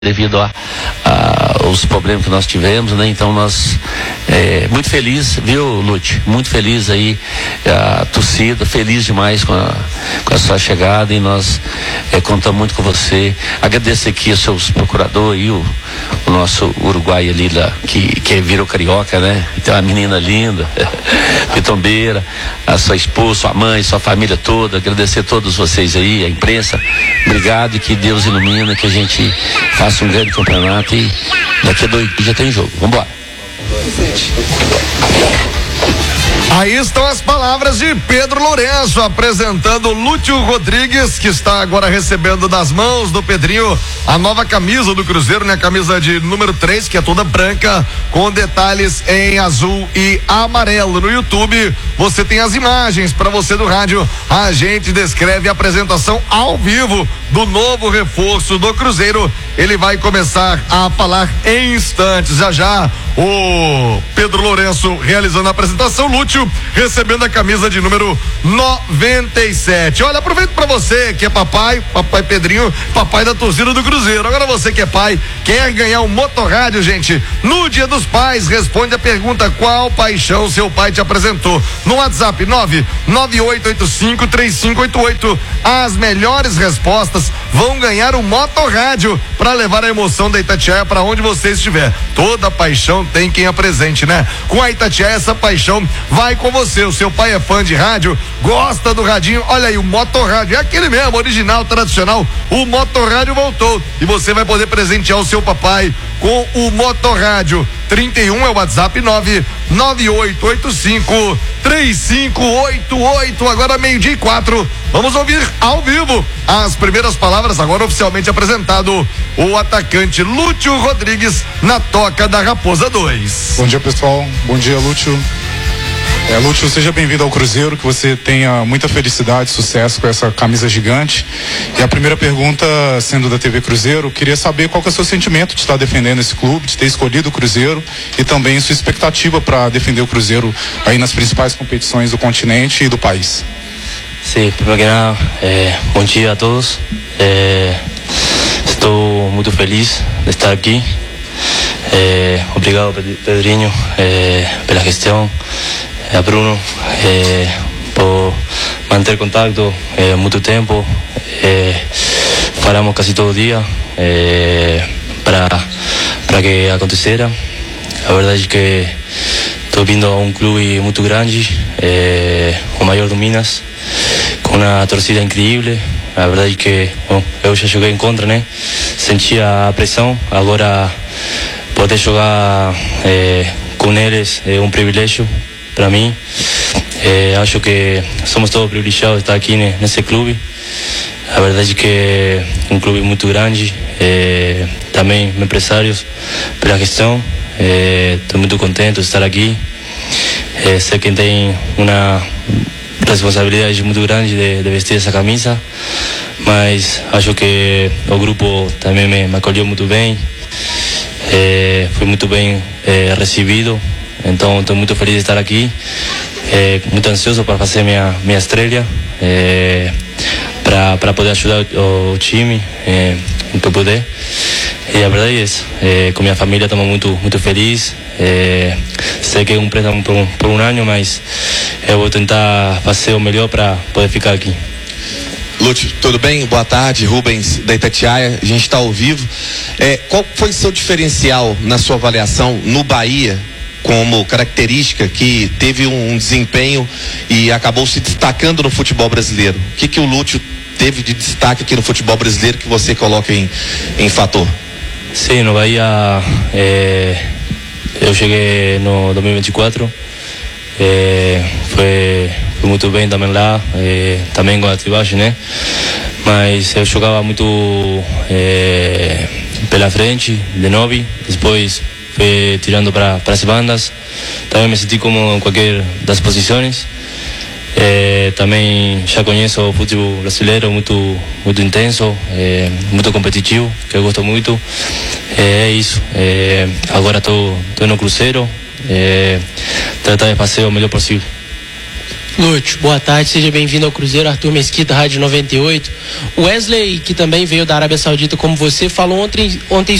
devido aos problemas que nós tivemos, né? Então nós muito feliz, viu, Lute? Muito feliz aí, a torcida, feliz demais com a sua chegada, e nós contamos muito com você. Agradeço aqui os seus procuradores e o nosso Uruguai ali que virou carioca, né? Tem uma menina linda, pitombeira, a sua esposa, sua mãe, sua família toda. Agradecer a todos vocês aí, a imprensa. Obrigado, e que Deus ilumina, que a gente faça um grande campeonato, e daqui a 2 dias já tem jogo. Vamos embora. Aí estão as palavras de Pedro Lourenço apresentando Lúcio Rodrigues, que está agora recebendo das mãos do Pedrinho a nova camisa do Cruzeiro, né? A camisa de número 3, que é toda branca, com detalhes em azul e amarelo. No YouTube você tem as imagens. Para você do rádio, a gente descreve a apresentação ao vivo do novo reforço do Cruzeiro. Ele vai começar a falar em instantes. Já o Pedro Lourenço realizando a apresentação, Lúcio recebendo a camisa de número 97. Olha, aproveito para você que é papai Pedrinho, papai da torcida do Cruzeiro. Agora você que é pai, quer ganhar um motorrádio, gente? No Dia dos Pais, responde a pergunta: qual paixão seu pai te apresentou? No WhatsApp 998853588. As melhores respostas vão ganhar um motorrádio para levar a emoção da Itatiaia para onde você estiver. Toda paixão tem quem apresente, né? Com a Itatiaia, essa paixão vai com você. O seu pai é fã de rádio, gosta do radinho. Olha aí, o motorrádio é aquele mesmo, original, tradicional. O motorrádio voltou e você vai poder presentear o seu papai com o motorrádio. 31 é o WhatsApp, 998853588. Agora 12:04. Vamos ouvir ao vivo as primeiras palavras, agora oficialmente apresentado, o atacante Lúcio Rodrigues na toca da Raposa 2. Bom dia, pessoal. Bom dia, Lúcio. Lúcio, seja bem-vindo ao Cruzeiro, que você tenha muita felicidade, sucesso com essa camisa gigante. E a primeira pergunta, sendo da TV Cruzeiro, queria saber qual que é o seu sentimento de estar defendendo esse clube, de ter escolhido o Cruzeiro, e também sua expectativa para defender o Cruzeiro aí nas principais competições do continente e do país. Sim, primeiro que nada, bom dia a todos. Estou muito feliz de estar aqui. Obrigado, Pedrinho, pela gestão. A Bruno, por manter contato muito tempo. Falamos quase todo dia para que acontecera. A verdade é que estou vindo a um clube muito grande, o maior do Minas, com uma torcida incrível. A verdade é que eu já joguei em contra, né? Sentia a pressão. Agora poder jogar com eles é um privilégio para mim. Acho que somos todos privilegiados de estar aqui nesse clube. A verdade é que é um clube muito grande. Também empresários pela gestão. Estou muito contente de estar aqui. Sei que tem uma responsabilidade muito grande de vestir essa camisa, mas acho que o grupo também me acolheu muito bem. Fui muito bem recebido. Então estou muito feliz de estar aqui, muito ansioso para fazer minha estreia, para poder ajudar o time em que eu puder. E a verdade é isso, com minha família estamos muito felizes. Sei que é um préstamo por um ano, mas eu vou tentar fazer o melhor para poder ficar aqui. Lúcio, tudo bem? Boa tarde, Rubens da Itatiaia, a gente está ao vivo. Qual foi seu diferencial na sua avaliação no Bahia, como característica que teve um desempenho e acabou se destacando no futebol brasileiro? O que o Lúcio teve de destaque aqui no futebol brasileiro que você coloca em fator? Sim, no Bahia eu cheguei no 2024, foi muito bem também lá, também com a atribagem, né? Mas eu jogava muito pela frente, de 9, depois fui tirando para as bandas. Também me senti como em qualquer das posições. Também já conheço o futebol brasileiro, muito intenso, muito competitivo, que eu gosto muito. É isso. Agora estou no Cruzeiro, tratar de fazer o melhor possível. Lúcio, boa tarde, seja bem-vindo ao Cruzeiro. Arthur Mesquita, Rádio 98. O Wesley, que também veio da Arábia Saudita como você, falou ontem